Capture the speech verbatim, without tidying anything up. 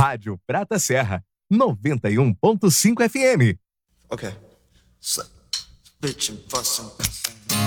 Rádio Prata Serra, noventa e um ponto cinco F M. Okay. So, bitch and fuss and cuss and